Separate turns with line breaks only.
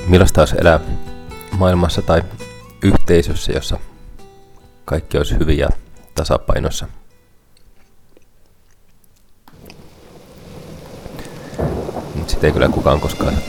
Millaista olisi elää maailmassa tai yhteisössä, jossa kaikki olisi hyvin ja tasapainossa? Sitä ei kyllä kukaan koskaan